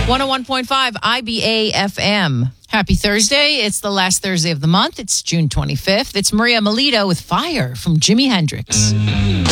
101.5 IBA FM. Happy Thursday. It's the last Thursday of the month. It's June 25th. It's Maria Melito with Fire from Jimi Hendrix.